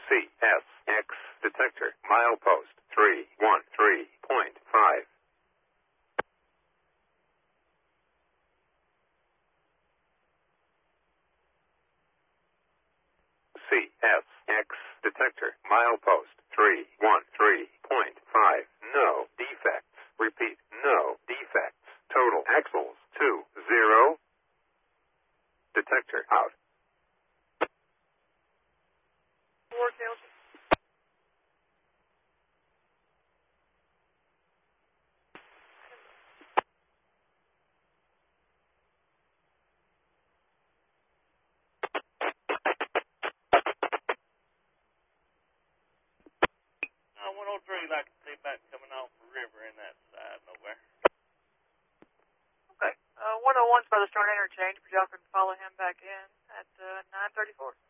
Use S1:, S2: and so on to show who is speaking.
S1: CSX detector, milepost 313.5. CSX detector, milepost 313.5. No defects. Repeat, no defects. Total axles 20. Detector out.
S2: I 103, like to see back coming off the river in that side nowhere.
S3: Okay. 101's by the Stern Interchange, but y'all can follow him back in at 934.